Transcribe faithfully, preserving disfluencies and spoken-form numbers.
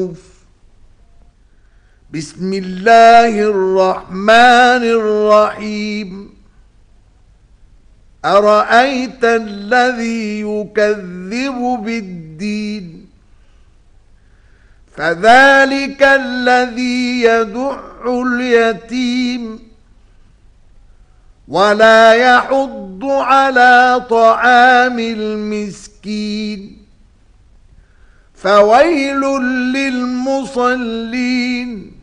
بسم الله الرحمن الرحيم أرأيت الذي يكذب بالدين فذلك الذي يدع اليتيم ولا يحض على طعام المسكين فويل للمصلين